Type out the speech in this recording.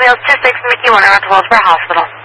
Dales 26 Mickey 1 around to Wellsboro Hospital.